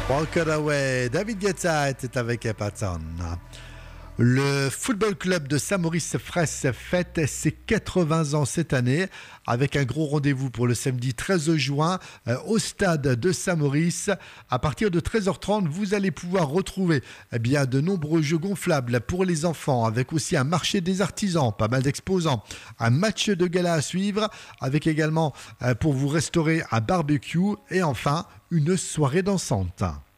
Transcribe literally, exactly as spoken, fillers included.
Walk Away, David Guetta était avec Patton. Le football club de Saint-Maurice-Fraisse fête ses quatre-vingts ans cette année avec un gros rendez-vous pour le samedi treize juin euh, au stade de Saint-Maurice. À partir de treize heures trente, vous allez pouvoir retrouver eh bien, de nombreux jeux gonflables pour les enfants avec aussi un marché des artisans, pas mal d'exposants, un match de gala à suivre avec également euh, pour vous restaurer un barbecue et enfin une soirée dansante.